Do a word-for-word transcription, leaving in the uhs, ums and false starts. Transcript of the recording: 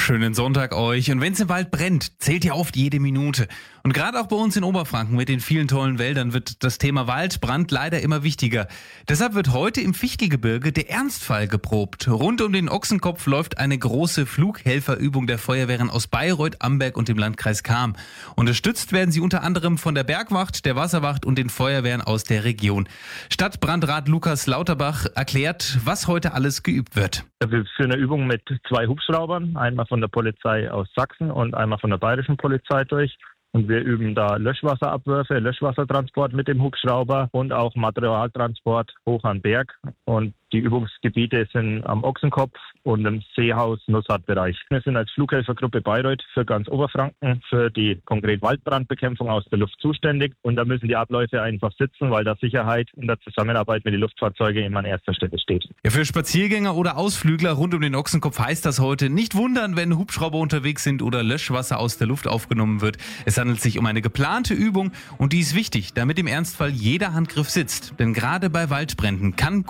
Schönen Sonntag euch. Und wenn es im Wald brennt, zählt ja oft jede Minute. Und gerade auch bei uns in Oberfranken mit den vielen tollen Wäldern wird das Thema Waldbrand leider immer wichtiger. Deshalb wird heute im Fichtelgebirge der Ernstfall geprobt. Rund um den Ochsenkopf läuft eine große Flughelferübung der Feuerwehren aus Bayreuth, Amberg und dem Landkreis Cham. Unterstützt werden sie unter anderem von der Bergwacht, der Wasserwacht und den Feuerwehren aus der Region. Stadtbrandrat Lukas Lauterbach erklärt, was heute alles geübt wird. Wir führen eine Übung mit zwei Hubschraubern, einmal von der Polizei aus Sachsen und einmal von der bayerischen Polizei durch. Und wir üben da Löschwasserabwürfe, Löschwassertransport mit dem Hubschrauber und auch Materialtransport hoch an Berg. Und die Übungsgebiete sind am Ochsenkopf und im Seehaus-Nusshardt-Bereich. Wir sind als Flughelfergruppe Bayreuth für ganz Oberfranken für die konkret Waldbrandbekämpfung aus der Luft zuständig. Und da müssen die Abläufe einfach sitzen, weil da Sicherheit in der Zusammenarbeit mit den Luftfahrzeugen immer an erster Stelle steht. Ja, für Spaziergänger oder Ausflügler rund um den Ochsenkopf heißt das heute: nicht wundern, wenn Hubschrauber unterwegs sind oder Löschwasser aus der Luft aufgenommen wird. Es handelt sich um eine geplante Übung und die ist wichtig, damit im Ernstfall jeder Handgriff sitzt. Denn gerade bei Waldbränden kann